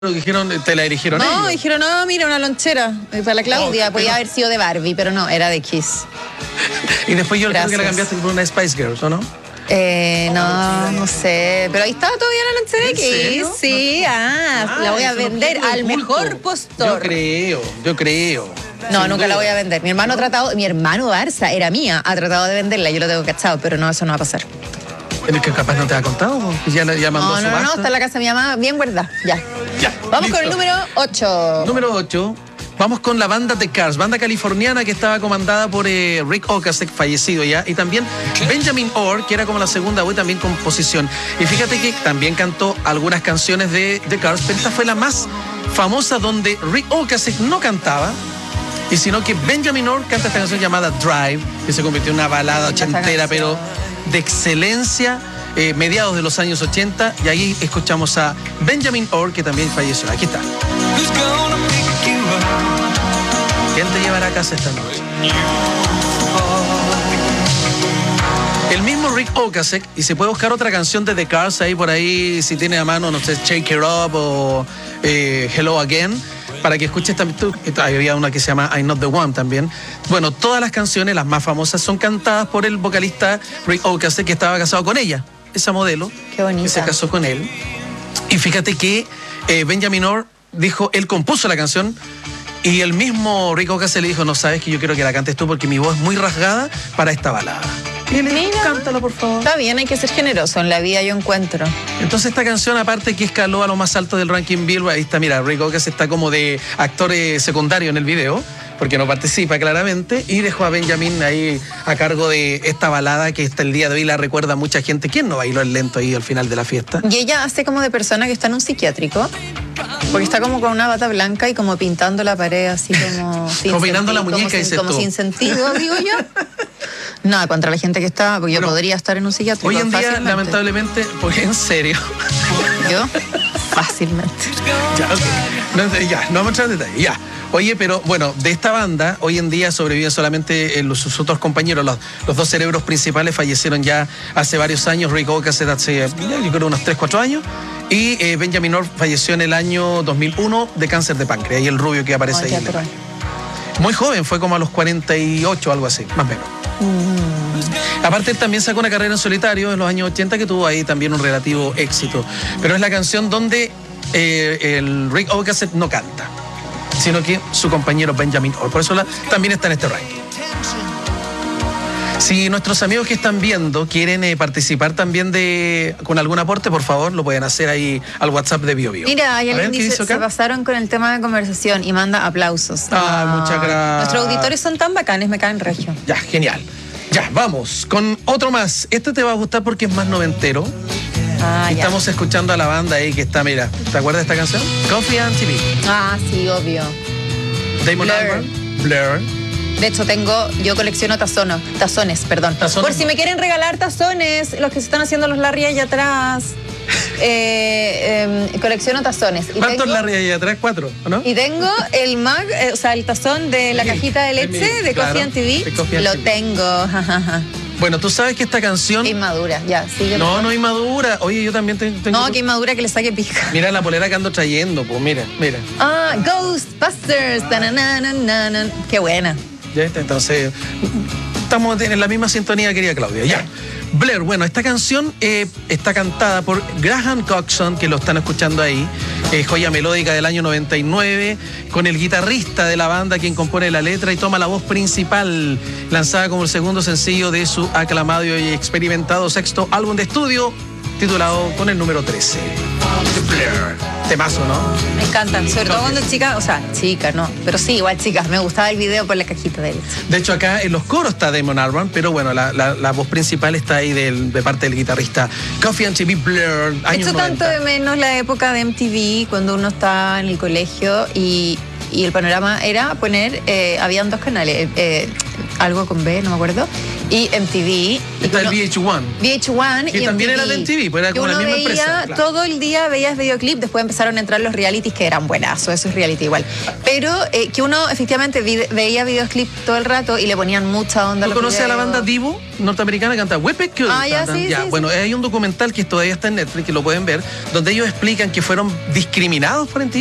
Dijeron, te la dirigieron No, ellos. dijeron, no, mira, una lonchera. Para la Claudia, podía haber sido de Barbie, pero no, era de Kiss. Y después yo creo que la Gracias. cambiaste por una Spice Girls, ¿o no? No sé. Pero ahí estaba todavía la lonchera de ¿En serio? Kiss. Sí, la voy a es un vender objeto de al culto. mejor postor. Yo creo. No, Sin nunca la duda. voy a vender. Mi hermano Barça, era mía, ha tratado de venderla, yo lo tengo cachado, pero no, eso no va a pasar. ¿Es que capaz no te ha contado? Ya mandó su No, basta. está en la casa de mi mamá, bien guardada. Ya. Ya, Vamos listo. con el número 8. Número 8. Vamos con la banda The Cars, banda californiana que estaba comandada por Rick Ocasek, fallecido ya, y también Benjamin Orr, que era como la segunda voz, también composición. Y fíjate que también cantó algunas canciones de The Cars, pero esta fue la más famosa donde Rick Ocasek no cantaba, y sino que Benjamin Orr canta esta canción llamada Drive, que se convirtió en una balada ochentera, pero de excelencia, mediados de los años 80, y ahí escuchamos a Benjamin Orr, que también falleció. Aquí está. ¿Quién te llevará a casa esta noche? El mismo Rick Ocasek, y se puede buscar otra canción de The Cars ahí por ahí, si tiene a mano, no sé, Shake It Up o Hello Again, para que escuches también. Había una que se llama I'm Not The One también. Bueno, todas las canciones, las más famosas, son cantadas por el vocalista Rick Ocasek, que estaba casado con ella, esa modelo. Qué bonita. Que se casó con él. Y fíjate que Benjamin Orr dijo, él compuso la canción. Y el mismo Rick Ocasek le dijo, no sabes que yo quiero que la cantes tú porque mi voz es muy rasgada para esta balada. Y le dijo, cántala por favor. Está bien, hay que ser generoso. En la vida yo encuentro. Entonces esta canción, aparte que escaló a lo más alto del ranking Billboard, ahí está, mira, Rick Ocasek está como de actor secundario en el video, porque no participa claramente, y dejó a Benjamin ahí a cargo de esta balada que hasta el día de hoy la recuerda mucha gente. ¿Quién no bailó el lento ahí al final de la fiesta? Y ella hace como de persona que está en un psiquiátrico. Porque está como con una bata blanca y como pintando la pared así como... Como peinando la muñeca, dices como tú. sin sentido, digo yo. Nada, contra la gente que está... Porque yo podría estar en un psiquiátrico Hoy en día, fácilmente. lamentablemente, porque en serio... Yo, fácilmente. Ya, ok. No vamos a entrar en detalle. Ya. Oye, pero bueno, de esta banda, hoy en día sobreviven solamente sus otros compañeros. Los dos cerebros principales fallecieron ya hace varios años. Rick Ocasek hace, yo creo, unos 3-4 años. Y Benjamin Orr falleció en el año 2001 de cáncer de páncreas. Y el rubio que aparece ahí. Muy joven, fue como a los 48, algo así, más o menos. Aparte, él también sacó una carrera en solitario en los años 80 que tuvo ahí también un relativo éxito. Pero es la canción donde el Rick Ocasek no canta, sino que su compañero Benjamin Orr. Por eso también está en este ranking. Si nuestros amigos que están viendo quieren participar también con algún aporte, por favor, lo pueden hacer ahí al WhatsApp de BioBio. Mira, hay alguien que dice, acá? se pasaron con el tema de conversación y manda aplausos. Muchas gracias. Nuestros auditores son tan bacanes, me caen regio. Ya, genial. Ya, vamos con otro más. Este te va a gustar porque es más noventero. Ya. Estamos escuchando a la banda ahí que está, mira, ¿te acuerdas de esta canción? Coffee and TV. Sí, obvio. Damon Blur. Albarn. Blur. De hecho, yo colecciono tazones, perdón. ¿Tazones? Por si me quieren regalar tazones, los que se están haciendo los Larry allá atrás. Colecciono tazones. ¿Cuántos Larry hay atrás? 4, ¿o no? Y tengo el mug, el tazón de la cajita de leche de claro, Coffee and TV. de Coffee and Lo TV. tengo. Bueno, tú sabes que esta canción... Inmadura, ya, sigue. No inmadura. Oye, yo también tengo... No, que inmadura que le saque pija. Mira la polera que ando trayendo, pues mira. Ghostbusters. Tananananan. Qué buena. Ya está, entonces estamos en la misma sintonía, querida Claudia. Ya. Blair, bueno, esta canción está cantada por Graham Coxon, que lo están escuchando ahí, joya melódica del año 99, con el guitarrista de la banda quien compone la letra y toma la voz principal, lanzada como el segundo sencillo de su aclamado y experimentado sexto álbum de estudio, titulado con el número 13. Blair. Temazo, ¿no? Me encantan, sobre todo cuando chica, no, pero sí, igual chicas, me gustaba el video por la cajita de leche. De hecho, acá en los coros está Damon Albarn, pero bueno, la voz principal está ahí de parte del guitarrista. Coffee and TV Blur, años Esto 90. tanto de menos la época de MTV, cuando uno estaba en el colegio y el panorama era poner, habían dos canales, algo con B, no me acuerdo, y MTV. Y Está el VH1. VH1 Que y también MTV, era de MTV, pues era que como la uno misma veía, empresa. Claro. todo el día veías videoclip, después empezaron a entrar los realities que eran buenazos, eso es reality igual. Pero que uno efectivamente veía videoclip todo el rato y le ponían mucha onda. ¿Tú conoces a la banda Divo norteamericana que canta Whippet Cream? Ah, ya, sí, sí, Bueno, sí. hay un documental que todavía está en Netflix, que lo pueden ver, donde ellos explican que fueron discriminados por MTV.